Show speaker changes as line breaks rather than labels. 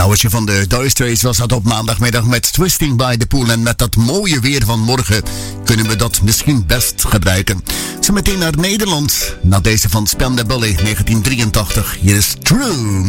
oudertje van de Dire Straits was dat op maandagmiddag met Twisting by the Pool. En met dat mooie weer van morgen kunnen we dat misschien best gebruiken. Zometeen naar Nederland, na deze van Spandau Ballet 1983. Hier is True.